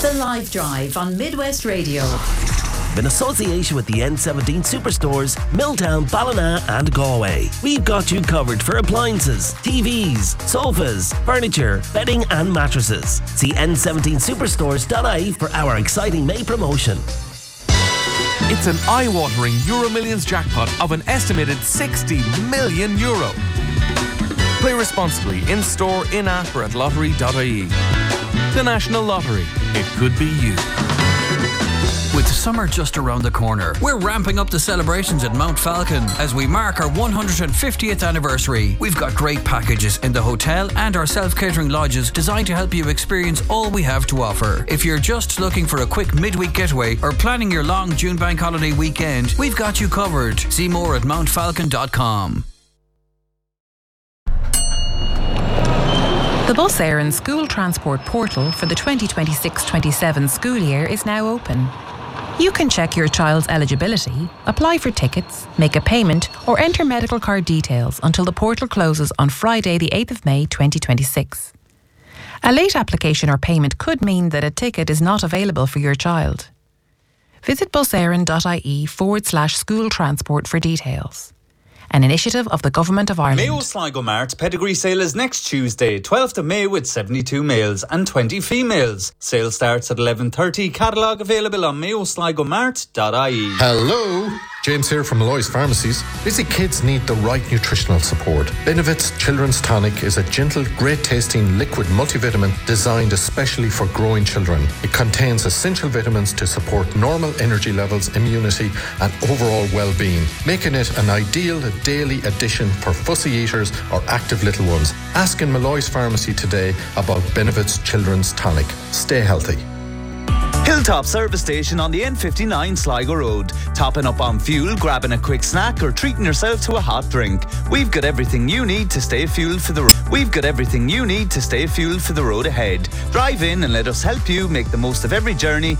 The Live Drive on Midwest Radio. In association with the N17 Superstores, Milltown, Ballina and Galway. We've got you covered for appliances, TVs, sofas, furniture, bedding and mattresses. See n17superstores.ie for our exciting May promotion. It's an eye-watering Euro Millions jackpot of an estimated €60 million. Play responsibly in-store, in-app or at lottery.ie. The National Lottery. It could be you. With summer just around the corner, we're ramping up the celebrations at Mount Falcon as we mark our 150th anniversary. We've got great packages in the hotel and our self-catering lodges designed to help you experience all we have to offer. If you're just looking for a quick midweek getaway or planning your long June bank holiday weekend, we've got you covered. See more at mountfalcon.com. The Bus Éireann School Transport Portal for the 2026-27 school year is now open. You can check your child's eligibility, apply for tickets, make a payment or enter medical card details until the portal closes on Friday the 8th of May 2026. A late application or payment could mean that a ticket is not available for your child. Visit buséireann.ie/school transport for details. An initiative of the Government of Ireland. Mayo Sligo Mart Pedigree Sale is next Tuesday, 12th of May, with 72 males and 20 females. Sale starts at 11:30. Catalogue available on mayosligomart.ie. Hello, James here from Malloy's Pharmacies. Busy kids need the right nutritional support. Benevit's Children's Tonic is a gentle, great-tasting liquid multivitamin designed especially for growing children. It contains essential vitamins to support normal energy levels, immunity and overall well-being, making it an ideal daily addition for fussy eaters or active little ones. Ask in Malloy's Pharmacy today about Benevit's Children's Tonic. Stay healthy. Hilltop Service Station on the N59 Sligo Road. Topping up on fuel, grabbing a quick snack or treating yourself to a hot drink. We've got everything you need to stay fueled for the road ahead. Drive in and let us help you make the most of every journey